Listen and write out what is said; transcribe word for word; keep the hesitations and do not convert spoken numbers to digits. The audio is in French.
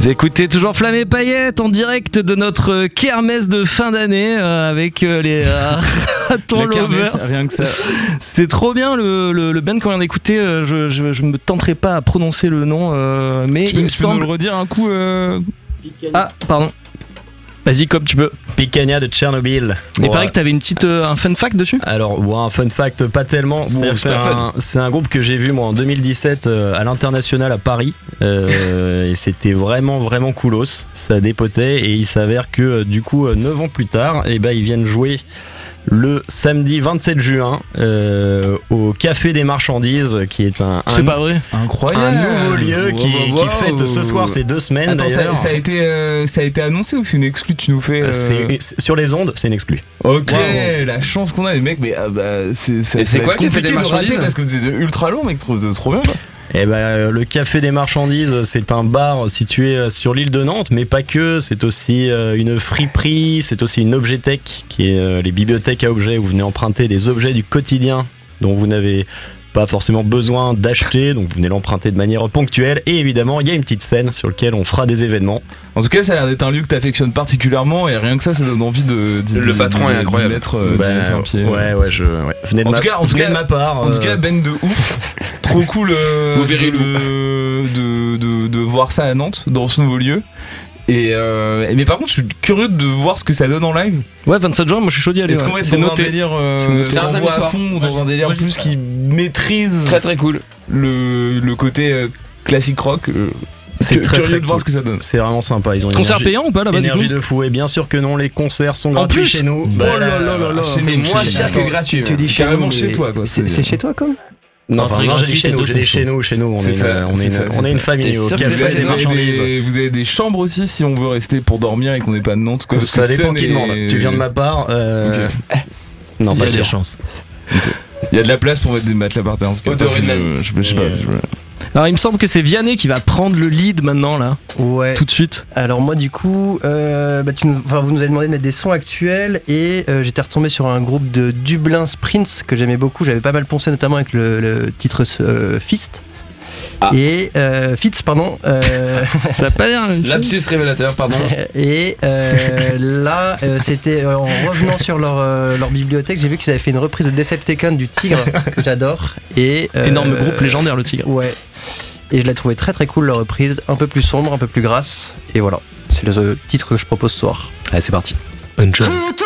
Vous écoutez toujours Flamme et Paillettes en direct de notre kermesse de fin d'année euh, avec euh, les euh, Ratons Lovers. Rien que ça. C'était trop bien le, le, le band qu'on vient d'écouter. Euh, je, je, je me tenterai pas à prononcer le nom, euh, mais tu il peux, me tu semble. peux nous le redire un coup euh... Ah, pardon. Vas-y, comme tu peux. Picanha de Tchernobyl. Il Bon, paraît que t'avais une petite, euh, un fun fact dessus. Alors, ouais, un fun fact, pas tellement. C'est- Bon, c'est c'est, un un, c'est un groupe que j'ai vu moi en deux mille dix-sept euh, à l'International à Paris. Euh, et c'était vraiment, vraiment coolos. Ça dépotait. Et il s'avère que euh, du coup, euh, neuf ans plus tard, eh ben, ils viennent jouer le samedi vingt-sept juin euh, au Café des Marchandises, qui est un, C'est un, pas vrai. Incroyable. un nouveau lieu qui, Wow, wow, qui fête ce soir ses deux semaines. Attends, ça, d'ailleurs. ça a été, euh, ça a été annoncé ou c'est une exclue que tu nous fais euh... C'est- c'est- sur les ondes, c'est une exclue. Ok, Wow. la chance qu'on a les mecs, mais ah bah, c'est, ça, Et ça c'est va quoi être le Café compliqué des de rater Marchandises parce que c'est ultra long, mec, trop, trop bien. Quoi. Eh ben, euh, le Café des Marchandises, c'est un bar situé euh, sur l'île de Nantes, mais pas que. C'est aussi euh, une friperie, c'est aussi une objetech, qui est euh, les bibliothèques à objets où vous venez emprunter des objets du quotidien dont vous n'avez pas forcément besoin d'acheter, donc vous venez l'emprunter de manière ponctuelle. Et évidemment, il y a une petite scène sur laquelle on fera des événements. En tout cas, ça a l'air d'être un lieu que t'affectionnes particulièrement et rien que ça, ça donne envie de. d'y- Le d'y- patron d'y- est incroyable. D'y mettre, euh, Bah, d'y mettre un pied. ouais, ouais, je. Ouais. Venez de En ma, tout cas- en tout venez cas- de ma part. En tout euh, cas, Ben de ouf. Trop cool euh, Vous verrez de, de, de, de voir ça à Nantes, dans ce nouveau lieu. Et euh, mais par contre, je suis curieux de voir ce que ça donne en live. Ouais, vingt-sept juin, moi je suis chaud d'y aller. Est-ce ouais. qu'on va être C'est dans noté. un délire euh, C'est noté. C'est un on samedi voit à soir. fond, dans un délire plus qui maîtrise Très très cool. le, le côté euh, classique rock. euh, C'est cu- très, curieux très de voir cool. ce que ça donne. C'est vraiment sympa. Ils ont une Concert énergie- payant ou pas là-bas du coup? Énergie de fou, et bien sûr que non, les concerts sont En gratuits plus chez nous. Oh là là là là. Chez C'est nous, moins chez- cher que Attends, gratuit. Tu dis C'est chez carrément nous, chez mais toi, quoi. C'est, c'est chez toi comme Non, Entrée enfin, non, j'ai dit gratuite chez et nous, deux j'ai dit consos. chez nous, chez nous, on C'est est, ça, une, on c'est est, ça, une, c'est on est ça. une famille T'es au sûr que Café c'est pas des chez Vous nous avez, Marchandises. des, vous avez des chambres aussi si on veut rester pour dormir et qu'on n'est pas de Nantes. Quoi, parce Ça que dépend Sun qui est- demande. Tu viens de ma part. Euh... Ok. Non, Il y pas a des sûr. chances. Il y a de la place pour mettre des matelas par terre. En tout cas. Odeur Parce que humaine. je, je, je sais pas. je- Alors il me semble que c'est Vianney qui va prendre le lead maintenant là, Ouais. tout de suite. Alors moi du coup, euh, bah, tu nous, enfin, vous nous avez demandé de mettre des sons actuels et euh, j'étais retombé sur un groupe de Dublin Sprints que j'aimais beaucoup. J'avais pas mal poncé notamment avec le, le titre euh, Fist. Ah. Et euh, Fitz, pardon. euh, Ça va pas dire la même chose. Lapsus révélateur, pardon. et euh, là, euh, c'était euh, en revenant sur leur, euh, leur bibliothèque, j'ai vu qu'ils avaient fait une reprise de Decepticon du Tigre que j'adore. Et euh, Énorme groupe légendaire le Tigre. Ouais. Et je l'ai trouvé très très cool leur reprise, un peu plus sombre, un peu plus grasse. Et voilà, c'est le euh, titre que je propose ce soir. Allez c'est parti. Enjoy.